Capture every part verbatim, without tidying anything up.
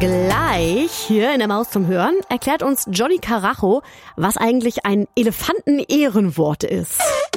Gleich hier in der Maus zum Hören erklärt uns Johnny Carajo, was eigentlich ein Elefanten-Ehrenwort ist.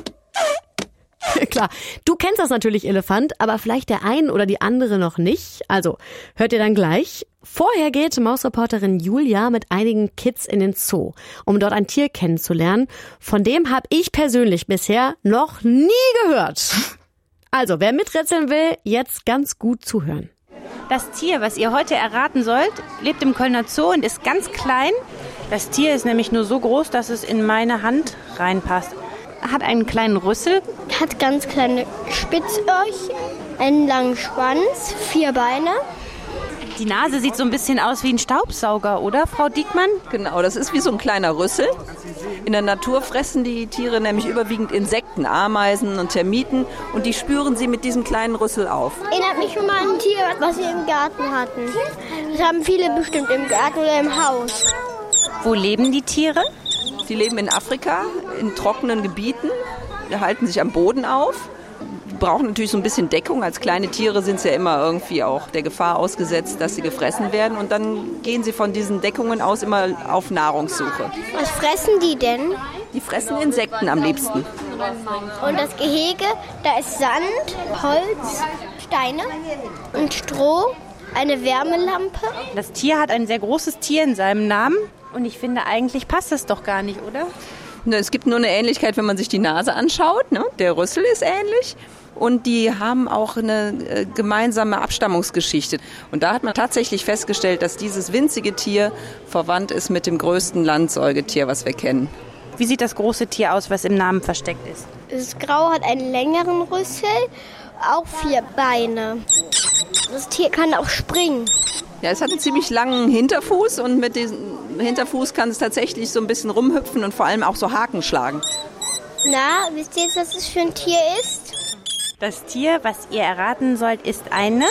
Klar, du kennst das natürlich, Elefant, aber vielleicht der ein oder die andere noch nicht. Also, hört ihr dann gleich. Vorher geht Mausreporterin Julia mit einigen Kids in den Zoo, um dort ein Tier kennenzulernen. Von dem habe ich persönlich bisher noch nie gehört. Also, wer miträtseln will, jetzt ganz gut zuhören. Das Tier, was ihr heute erraten sollt, lebt im Kölner Zoo und ist ganz klein. Das Tier ist nämlich nur so groß, dass es in meine Hand reinpasst. Hat einen kleinen Rüssel. Hat ganz kleine Spitzöhrchen, einen langen Schwanz, vier Beine. Die Nase sieht so ein bisschen aus wie ein Staubsauger, oder, Frau Diekmann? Genau, das ist wie so ein kleiner Rüssel. In der Natur fressen die Tiere nämlich überwiegend Insekten, Ameisen und Termiten und die spüren sie mit diesem kleinen Rüssel auf. Erinnert mich schon mal an ein Tier, was wir im Garten hatten. Das haben viele bestimmt im Garten oder im Haus. Wo leben die Tiere? Die leben in Afrika, in trockenen Gebieten, die halten sich am Boden auf. Brauchen natürlich so ein bisschen Deckung. Als kleine Tiere sind sie ja immer irgendwie auch der Gefahr ausgesetzt, dass sie gefressen werden. Und dann gehen sie von diesen Deckungen aus immer auf Nahrungssuche. Was fressen die denn? Die fressen Insekten am liebsten. Und das Gehege, da ist Sand, Holz, Steine und Stroh, eine Wärmelampe. Das Tier hat ein sehr großes Tier in seinem Namen. Und ich finde, eigentlich passt das doch gar nicht, oder? Es gibt nur eine Ähnlichkeit, wenn man sich die Nase anschaut. Ne? Der Rüssel ist ähnlich. Und die haben auch eine äh, gemeinsame Abstammungsgeschichte. Und da hat man tatsächlich festgestellt, dass dieses winzige Tier verwandt ist mit dem größten Landsäugetier, was wir kennen. Wie sieht das große Tier aus, was im Namen versteckt ist? Das Grau hat einen längeren Rüssel, auch vier Beine. Das Tier kann auch springen. Ja, es hat einen ziemlich langen Hinterfuß und mit diesem Hinterfuß kann es tatsächlich so ein bisschen rumhüpfen und vor allem auch so Haken schlagen. Na, wisst ihr jetzt, was das für ein Tier ist? Das Tier, was ihr erraten sollt, ist eine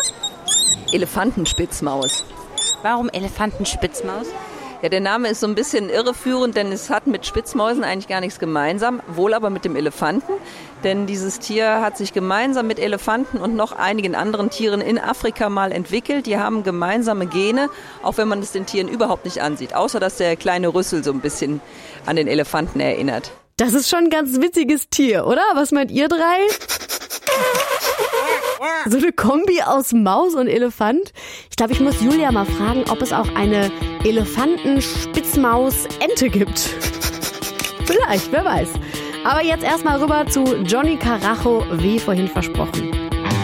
Elefantenspitzmaus. Warum Elefantenspitzmaus? Ja, der Name ist so ein bisschen irreführend, denn es hat mit Spitzmäusen eigentlich gar nichts gemeinsam, wohl aber mit dem Elefanten. Denn dieses Tier hat sich gemeinsam mit Elefanten und noch einigen anderen Tieren in Afrika mal entwickelt. Die haben gemeinsame Gene, auch wenn man es den Tieren überhaupt nicht ansieht. Außer, dass der kleine Rüssel so ein bisschen an den Elefanten erinnert. Das ist schon ein ganz witziges Tier, oder? Was meint ihr drei? So eine Kombi aus Maus und Elefant. Ich glaube, ich muss Julia mal fragen, ob es auch eine Elefanten-Spitzmaus-Ente gibt. Vielleicht, wer weiß. Aber jetzt erstmal rüber zu Johnny Carajo, wie vorhin versprochen.